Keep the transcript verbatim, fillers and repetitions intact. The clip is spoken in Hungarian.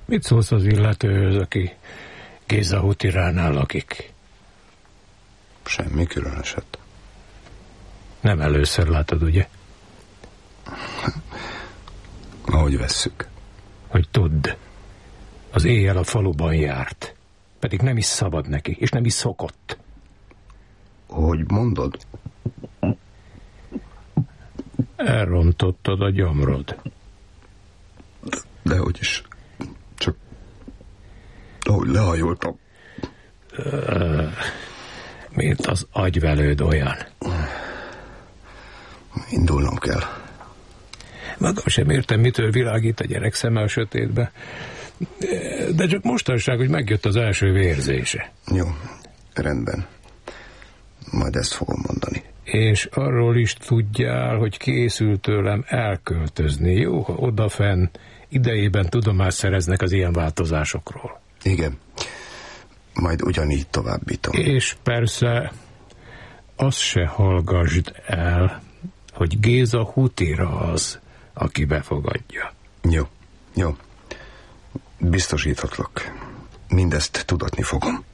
Mit szólsz az illetőhöz, aki Géza Hutiránál lakik? Semmi különöset. Nem először látod, ugye? Ahogy vesszük. Hogy tudd, az éjjel a faluban járt. Pedig nem is szabad neki, és nem is szokott. Hogy mondod? Elrontottad a gyomrod. Dehogy is. Csak ahogy lehajoltam. Uh, mint az agyvelőd olyan. Indulnom kell. Magam sem értem, mitől világít a gyerek szeme a sötétbe. De csak mostanság, hogy megjött az első vérzése. Jó, rendben. Majd ezt fogom mondani. És arról is tudjál, hogy készül tőlem elköltözni. Jó, ha odafenn idejében tudomást szereznek az ilyen változásokról. Igen. Majd ugyanígy továbbítom. És persze azt se hallgassd el, hogy Géza Hutira az, aki befogadja. Jó, jó. Biztosíthatlak. Mindezt tudatni fogom.